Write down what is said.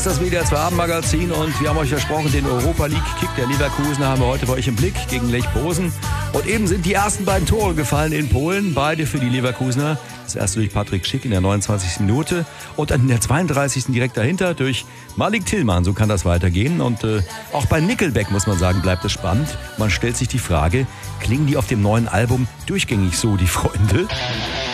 ist das WDR 2 Abendmagazin und wir haben euch versprochen, den Europa League Kick der Leverkusener haben wir heute bei euch im Blick gegen Lech Posen. Und eben sind die ersten beiden Tore gefallen in Polen, beide für die Leverkusener. Das erste durch Patrick Schick in der 29. Minute und in der 32. direkt dahinter durch Malik Tillmann. So kann das weitergehen. Und auch bei Nickelback, muss man sagen, bleibt es spannend. Man stellt sich die Frage, klingen die auf dem neuen Album durchgängig so, die Freunde?